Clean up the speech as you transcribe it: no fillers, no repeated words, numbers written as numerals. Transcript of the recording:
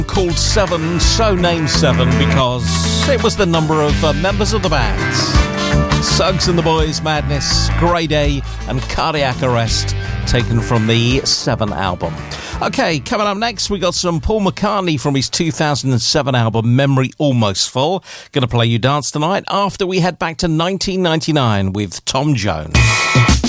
Called Seven, so named Seven because it was the number of members of the band. Suggs and the Boys, Madness, Grey A and Cardiac Arrest, taken from the Seven album. Okay, coming up next, we got some Paul McCartney from his 2007 album Memory Almost Full. Gonna play you dance tonight after we head back to 1999 with Tom Jones.